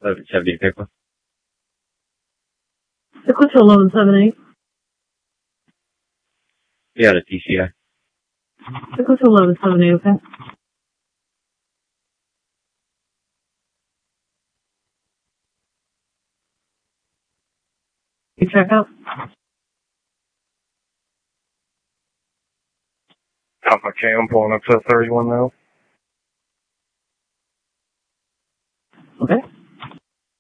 1170 Pickle. Pickle to 1178. Yeah, the TCI. Pickle to 1178, okay? You check out? Alpha K, I'm pulling up to 31 now.